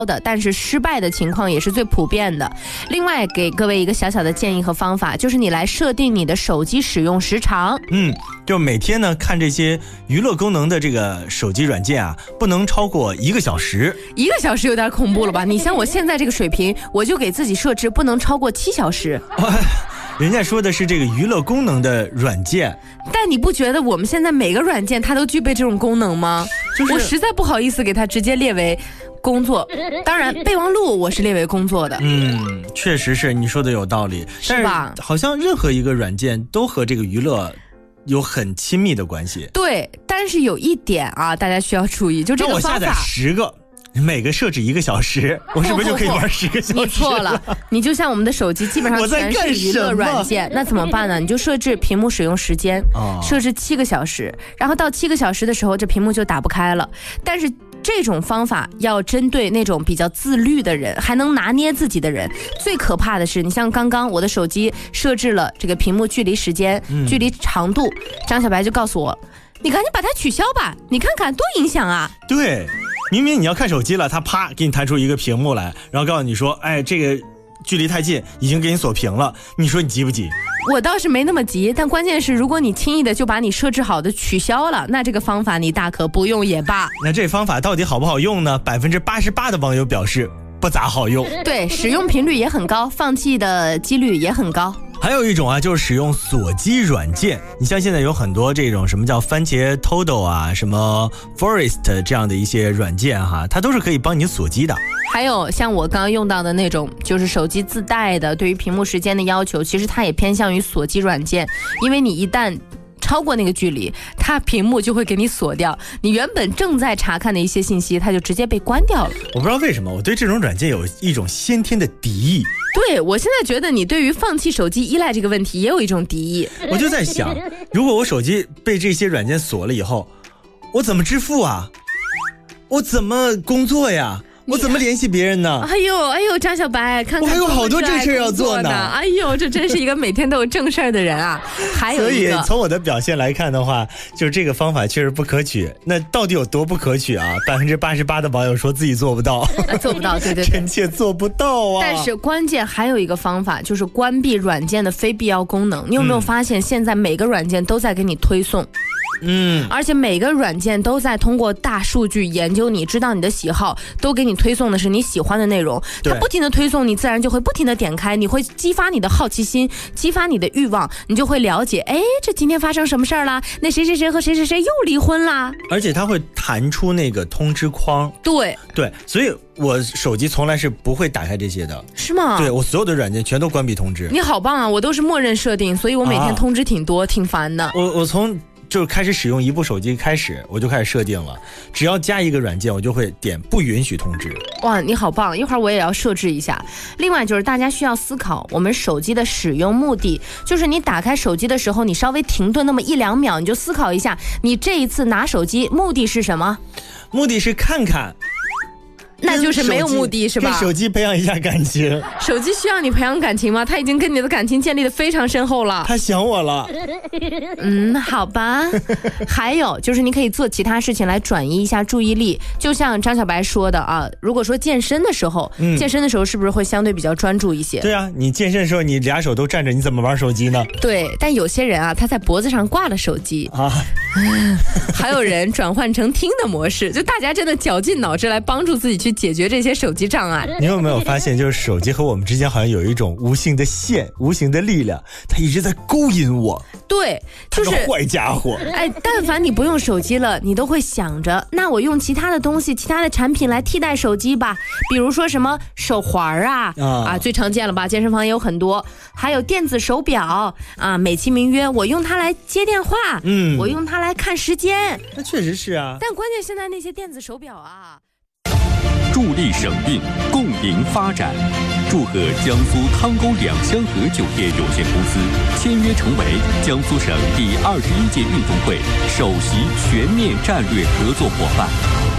的，但是失败的情况也是最普遍的。另外给各位一个小小的建议和方法，就是你来设定你的手机使用时长。 就每天呢看这些娱乐功能的这个手机软件啊，不能超过1个小时。 1个小时有点恐怖了吧？你像我现在这个水平，我就给自己设置不能超过7小时。 人家说的是这个娱乐功能的软件， 但你不觉得我们现在每个软件它都具备这种功能吗？我实在不好意思给它直接列为工作，当然备忘录我是列为工作的。 确实是你说的有道理， 是吧？ 好像任何一个软件都和这个娱乐有很亲密的关系。 对，但是有一点啊，大家需要注意，就这个方法。 那我下载10个。每个设置1个小时，我是不是就可以玩10个小时？ 你错了，你就像我们的手机基本上全是娱乐软件，那怎么办呢？你就设置屏幕使用时间，设置7个小时，然后到7个小时的时候，这屏幕就打不开了。但是这种方法要针对那种比较自律的人，还能拿捏自己的人。最可怕的是，你像刚刚我的手机设置了这个屏幕距离时间、距离长度，张小白就告诉我，你赶紧把它取消吧，你看看多影响啊。 对，明明你要看手机了，它啪给你弹出一个屏幕来，然后告诉你说，哎，这个距离太近，已经给你锁屏了。你说你急不急？ 我倒是没那么急，但关键是，如果你轻易的就把你设置好的取消了，那这个方法你大可不用也罢。 那这方法到底好不好用呢？88%的网友表示不咋好用。 对，使用频率也很高，放弃的几率也很高。 还有一种啊，就是使用锁机软件。你像现在有很多这种什么叫番茄 Todo 啊，什么 Forest 这样的一些软件哈，它都是可以帮你锁机的。 还有像我刚刚用到的那种，就是手机自带的对于屏幕时间的要求，其实它也偏向于锁机软件，因为你一旦超过那个距离，它屏幕就会给你锁掉，你原本正在查看的一些信息，它就直接被关掉了。 我不知道为什么我对这种软件有一种先天的敌意。 对，我现在觉得你对于放弃手机依赖这个问题也有一种敌意。 我就在想，如果我手机被这些软件锁了以后，我怎么支付啊？我怎么工作呀？我怎么联系别人呢？ 哎呦，张小白，看看我还有好多正事要做呢。 哎呦，这真是一个每天都有正事的人啊！还有一个， 所以从我的表现来看的话，就是这个方法确实不可取。那到底有多不可取啊？88%的网友说自己做不到， 做不到，对， 臣妾做不到啊。 但是关键还有一个方法，就是关闭软件的非必要功能。你有没有发现，现在每个软件都在给你推送？而且每个软件都在通过大数据研究你，知道你的喜好，都给你推送的是你喜欢的内容。它不停的推送，你自然就会不停的点开，你会激发你的好奇心，激发你的欲望，你就会了解，哎，这今天发生什么事儿啦？那谁谁谁和谁谁谁又离婚啦？ 而且它会弹出那个通知框。对，所以我手机从来是不会打开这些的。 是吗？ 对，我所有的软件全都关闭通知。 你好棒啊，我都是默认设定，所以我每天通知挺多，挺烦的。 我从就是开始使用一部手机开始，我就开始设定了，只要加一个软件，我就会点不允许通知。 哇，你好棒！一会儿我也要设置一下。另外就是大家需要思考，我们手机的使用目的，就是你打开手机的时候，你稍微停顿那么1-2秒，你就思考一下，你这一次拿手机目的是什么？ 目的是看看。 那就是没有目的是吧？ 跟手机培养一下感情。 手机需要你培养感情吗？他已经跟你的感情建立得非常深厚了。 他想我了。 好吧。还有就是你可以做其他事情来转移一下注意力，就像张小白说的啊，如果说健身的时候，是不是会相对比较专注一些？ 对啊，你健身的时候你俩手都站着，你怎么玩手机呢？ 对，但有些人啊，他在脖子上挂了手机啊。还有人转换成听的模式，就大家真的绞尽脑汁来帮助自己去解决这些手机障碍。 你有没有发现，就是手机和我们之间好像有一种无形的线，无形的力量，它一直在勾引我。 对，就是坏家伙。 但凡你不用手机了，你都会想着，那我用其他的东西、其他的产品来替代手机吧。比如说什么手环啊，最常见了吧？健身房也有很多，还有电子手表啊，美其名曰我用它来接电话，我用它来看时间。 那确实是啊。 但关键现在那些电子手表啊。 助力省运，共赢发展。祝贺江苏汤沟2香河酒店有限公司签约成为江苏省第21届运动会首席全面战略合作伙伴。